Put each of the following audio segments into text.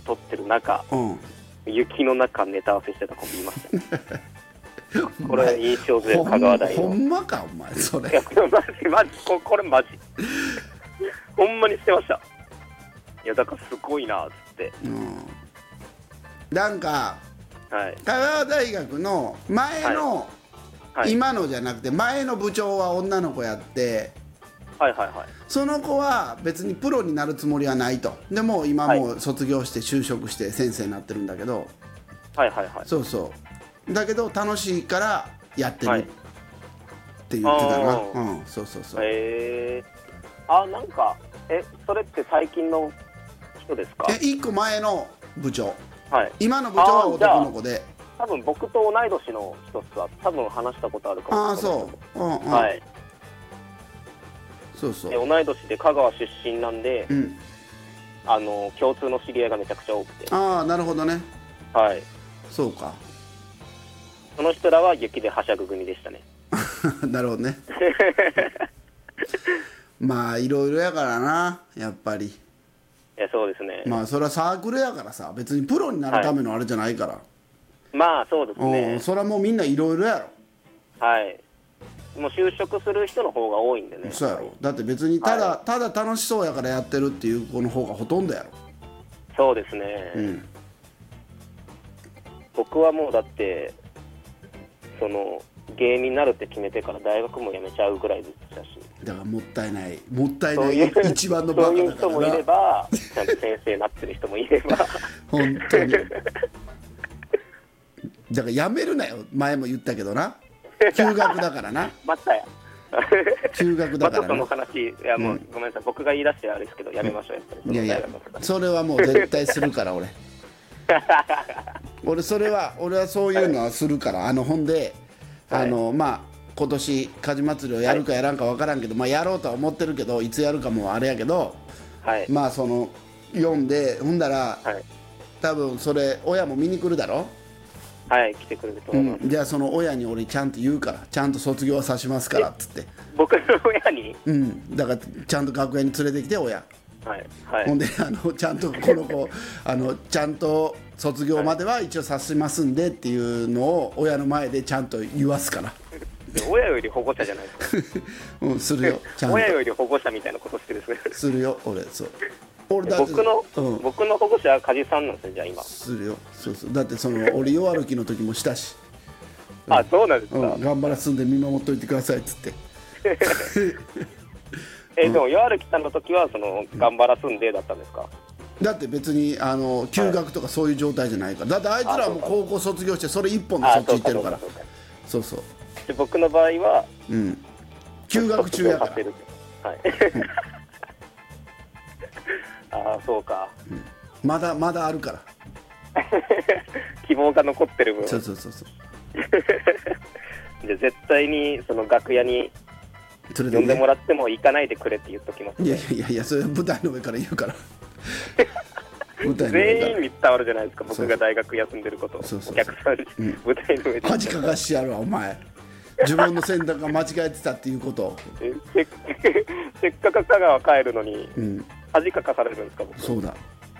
撮ってる中、 うん、 雪の中ネタ合わせしてた子もいましたねこれ印象強い、香川大の。 ほんまかお前それ。 いやマジこれマジほんまにしてました。いやだからすごいなっつって、 うん、なんか、 はい、 香川大学の前の、はいはい、今のじゃなくて前の部長は女の子やって、 はいはいはい、 その子は別にプロになるつもりはないと。でも今もう卒業して就職して先生になってるんだけど、 はいはいはい、 そうそうだけど楽しいからやってるって言ってたな、はい、うん、そうそうそう。 なんかそれって最近の人ですか ？1個前の部長、はい、今の部長は男の子で、 多分僕と同い年の人とは多分話したことあるかもしれない。 ああそう、うんうん、はい、そうそう、 同い年で香川出身なんで、うん、共通の知り合いがめちゃくちゃ多くて。 ああなるほどね、はい、そうか。 その人らは雪ではしゃぐ組でしたねなるほどねまあいろいろやからなやっぱり。いやそうですね、 まあそれはサークルやからさ、別にプロになるためのあれじゃないから、はい、 まあそうですね、 それはもうみんないろいろやろ。 はい、もう就職する人の方が多いんでね。 そうやろ、だって別にただ楽しそうやからやってるっていう子の方がほとんどやろ。 そうですね、うん、僕はもうだって芸人になるって決めてから大学も辞めちゃうぐらいでしたし。だからもったいない一番のバカだからな。 そういう人もいればちゃんと先生になってる人もいれば本当にだからやめるなよ、前も言ったけどな、休学だからなまたや休学だからな。 またその話、いやもう、ごめんなさい、僕が言い出してあれですけどやめましょう、やっぱり。 いやいやそれはもう絶対するから俺はそういうのはするから。ほんでまあ今年火事祭りをやるかやらんか分からんけど、まあやろうとは思ってるけどいつやるかもあれやけど、まあ読んでほんだら、多分それ親も見に来るだろ。 はい来てくれると思います、 じゃあその親に俺ちゃんと言うから、ちゃんと卒業さしますからっつって。 僕の親に？ だからちゃんと学園に連れてきて親。ほんでちゃんとこの子ちゃんと卒業までは一応させますんでっていうのを親の前でちゃんと言わすから親より保護者じゃないですかするよちゃんと親より保護者みたいなことしてるするよ俺。そう僕の保護者は梶さんなんですよ。じゃあ今するよ。そうだって俺夜歩きの時もしたしあ、そうなんですか、 頑張らすんで見守っといてくださいっつってでも夜歩きさんの時は頑張らすんでだったんですか？ だって別に休学とかそういう状態じゃないから。だってあいつらはもう高校卒業してそれ一本でそっち行ってるから。そうで僕の場合は休学中やから。 ああそうか、 まだあるから希望が残ってる分。 そうで絶対に楽屋に呼んでもらっても行かないでくれって言っときます、ね、 いやそれは舞台の上から言うから全員に伝わるじゃないですか、僕が大学休んでること。お客さんに、舞台の上で恥かかしてやるわお前自分の選択が間違えてたっていうことをせっかく香川帰るのに、恥かかされるんですか僕。 そうだ、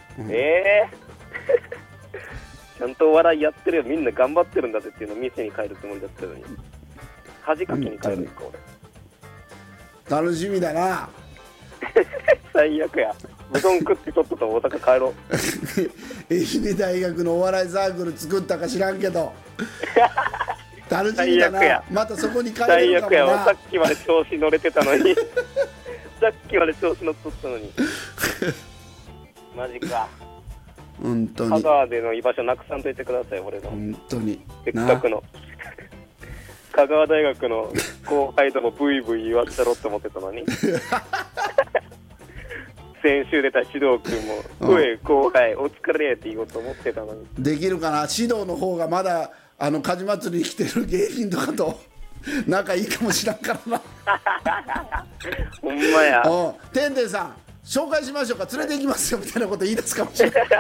ちゃんとお笑いやってるよ、みんな頑張ってるんだぜっていうのを店に帰るつもりだったのに恥かきに帰るんですか俺。 楽しみだな最悪や。うどん食ってとっとと大阪帰ろう愛媛大学のお笑いサークル作ったか知らんけど楽しみだな。またそこに帰れるかもな。 最悪や。さっきまで調子乗れてたのにさっきまで調子乗っとったのにマジか。 本当に香川での居場所なくさんといてください俺の。 本当にせっかくの香川大学の後輩ともブイブイ言わせろって思ってたのに先週出た指導君も「おい後輩お疲れ」って言おうと思ってたのに。 できるかな。指導の方がまだ火事祭りに来てる芸人とかと仲いいかもしらんからなほんまや。 てんてんさん紹介しましょうか、連れて行きますよみたいなこと言い出すかもしれない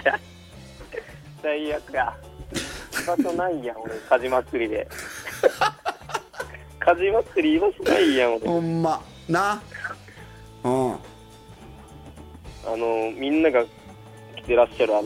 最悪や。居場所ないやん俺、火事祭りで火事祭り居場所ないやん俺。 ほんまな。 みんなが着てらっしゃる